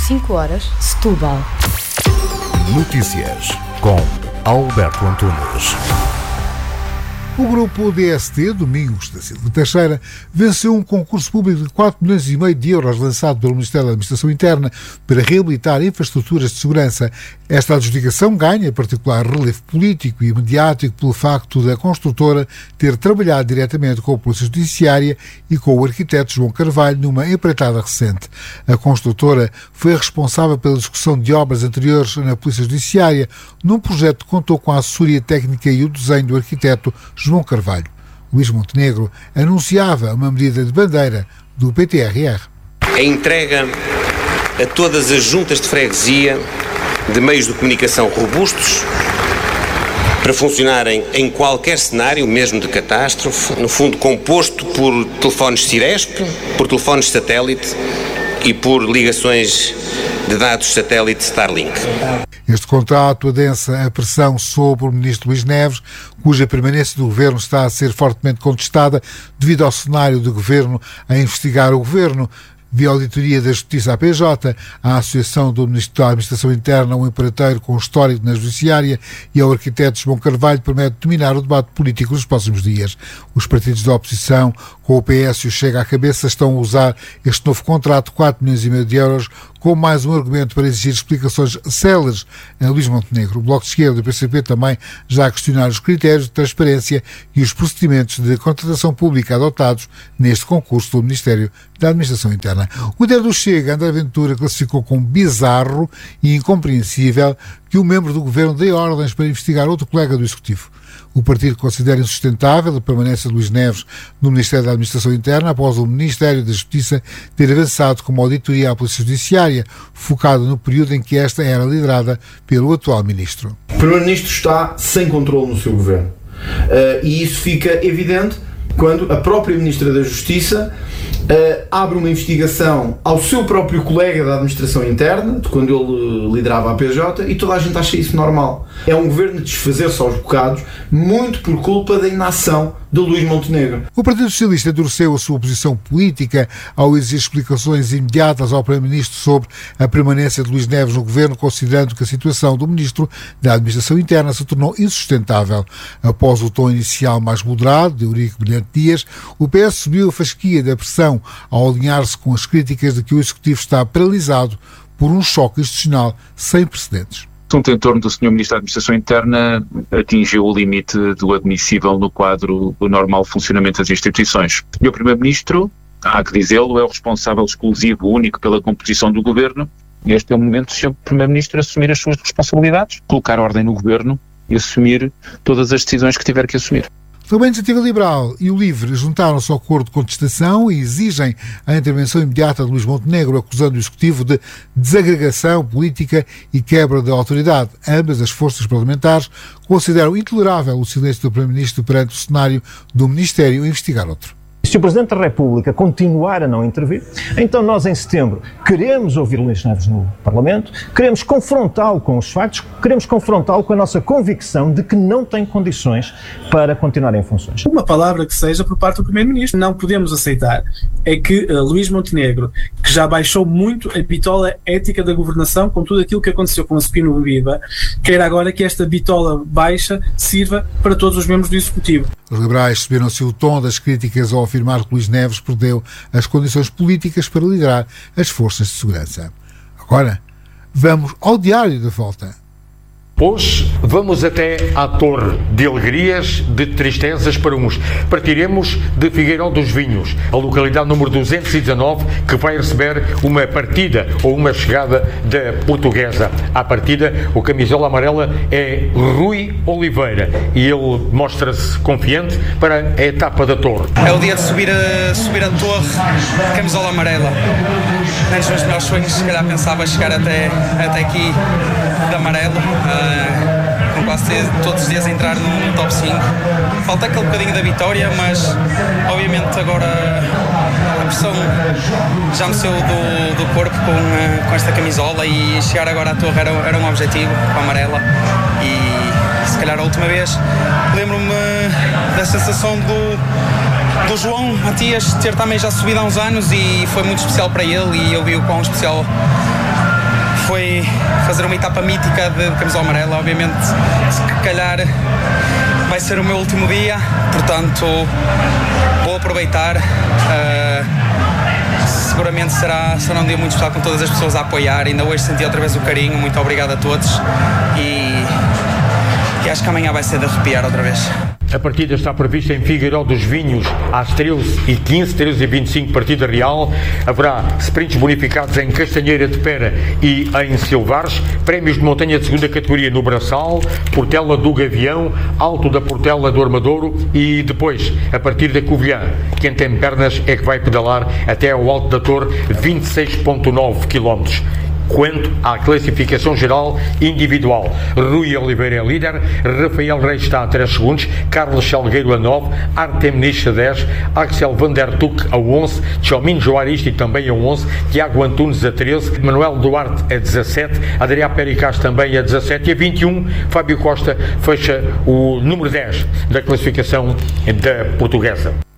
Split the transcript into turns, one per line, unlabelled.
5 horas, Setúbal.
Notícias com Alberto Antunes.
O grupo DST, Domingos da Silva Teixeira, venceu um concurso público de 4,5 milhões de euros lançado pelo Ministério da Administração Interna para reabilitar infraestruturas de segurança. Esta adjudicação ganha particular relevo político e mediático pelo facto da construtora ter trabalhado diretamente com a Polícia Judiciária e com o arquiteto João Carvalho numa empreitada recente. A construtora foi a responsável pela execução de obras anteriores na Polícia Judiciária, num projeto que contou com a assessoria técnica e o desenho do arquiteto João Carvalho. Luís Montenegro anunciava uma medida de bandeira do PTRR.
A entrega a todas as juntas de freguesia de meios de comunicação robustos para funcionarem em qualquer cenário, mesmo de catástrofe, no fundo composto por telefones Ciresp, por telefones satélite e por ligações de dados satélite Starlink.
Este contrato adensa a pressão sobre o ministro Luís Neves, cuja permanência do governo está a ser fortemente contestada devido ao cenário do governo a investigar o governo. Via auditoria da Justiça à PJ, à Associação do Ministro da Administração Interna, um empreiteiro com histórico na Judiciária, e ao arquiteto João Carvalho, promete dominar o debate político nos próximos dias. Os partidos da oposição, com o PS e o Chega à cabeça, estão a usar este novo contrato de 4,5 milhões de euros como mais um argumento para exigir explicações céleres a Luís Montenegro. O Bloco de Esquerda e o PCP também já a questionar os critérios de transparência e os procedimentos de contratação pública adotados neste concurso do Ministério da Administração Interna. O líder do Chega, André Ventura, classificou como bizarro e incompreensível que um membro do governo dê ordens para investigar outro colega do Executivo. O partido considera insustentável a permanência de Luís Neves no Ministério da Administração Interna após o Ministério da Justiça ter avançado com uma auditoria à Polícia Judiciária, focada no período em que esta era liderada pelo atual Ministro.
O Primeiro-Ministro está sem controle no seu governo. E isso fica evidente quando a própria Ministra da Justiça abre uma investigação ao seu próprio colega da Administração Interna, de quando ele liderava a PJ, e toda a gente acha isso normal. É um governo de desfazer-se aos bocados, muito por culpa da inação de Luís Montenegro.
O Partido Socialista endureceu a sua posição política ao exigir explicações imediatas ao Primeiro-Ministro sobre a permanência de Luís Neves no governo, considerando que a situação do Ministro da Administração Interna se tornou insustentável. Após o tom inicial mais moderado de Eurico Brilhante Dias, o PS subiu a fasquia da pressão ao alinhar-se com as críticas de que o Executivo está paralisado por um choque institucional sem precedentes.
O assunto em torno do Sr. Ministro da Administração Interna atingiu o limite do admissível no quadro do normal funcionamento das instituições. E o Primeiro-Ministro, há que dizê-lo, é o responsável exclusivo, único pela composição do Governo. Este é o momento do Sr. Primeiro-Ministro assumir as suas responsabilidades, colocar ordem no Governo e assumir todas as decisões que tiver que assumir.
Também a Iniciativa Liberal e o LIVRE juntaram-se ao coro de contestação e exigem a intervenção imediata de Luís Montenegro, acusando o Executivo de desagregação política e quebra da autoridade. Ambas as forças parlamentares consideram intolerável o silêncio do Primeiro-Ministro perante o cenário do Ministério a investigar outro.
Se o Presidente da República continuar a não intervir, então nós em setembro queremos ouvir Luís Neves no Parlamento, queremos confrontá-lo com os factos, queremos confrontá-lo com a nossa convicção de que não tem condições para continuar em funções.
Uma palavra que seja por parte do Primeiro-Ministro. Não podemos aceitar é que Luís Montenegro, que já baixou muito a bitola ética da governação com tudo aquilo que aconteceu com a Spino Viva, queira agora que esta bitola baixa sirva para todos os membros do Executivo.
Os liberais subiram-se o tom das críticas ao afirmar que Luís Neves perdeu as condições políticas para liderar as forças de segurança. Agora, vamos ao Diário da Volta.
Hoje vamos até à Torre, de alegrias, de tristezas para uns. Partiremos de Figueirão dos Vinhos, a localidade número 219, que vai receber uma partida ou uma chegada da Portuguesa. À partida, o camisola amarela é Rui Oliveira e ele mostra-se confiante para a etapa da Torre.
É o dia de subir a Torre de camisola amarela. Antes dos meus sonhos, se calhar pensava chegar até aqui de amarelo. Com quase todos os dias entrar no top 5. Falta aquele bocadinho da vitória, mas obviamente agora a pressão já me saiu do corpo com esta camisola e chegar agora à Torre era um objetivo, com a amarela. E se calhar a última vez lembro-me da sensação do João Matias ter também já subido há uns anos e foi muito especial para ele e eu vi o quão especial foi fazer uma etapa mítica de camisola amarela. Obviamente, se calhar vai ser o meu último dia, portanto vou aproveitar. Seguramente será um dia muito especial, com todas as pessoas a apoiar. Ainda hoje senti outra vez o carinho. Muito obrigado a todos e acho que amanhã vai ser de arrepiar outra vez.
A partida está prevista em Figueiró dos Vinhos às 13h15, 13h25, partida real. Haverá sprints bonificados em Castanheira de Pera e em Silvares, prémios de montanha de segunda categoria no Braçal, Portela do Gavião, Alto da Portela do Armadouro e depois, a partir da Covilhã, quem tem pernas é que vai pedalar até ao Alto da Torre, 26,9 km. Quanto à classificação geral individual, Rui Oliveira é líder, Rafael Reis está a 3 segundos, Carlos Salgueiro a 9, Artem Nish a 10, Axel Van der Tuck a 11, Tchomino Joaristi também a 11, Tiago Antunes a 13, Manuel Duarte a 17, Adrià Pericaz também a 17 e a 21, Fábio Costa fecha o número 10 da classificação da portuguesa.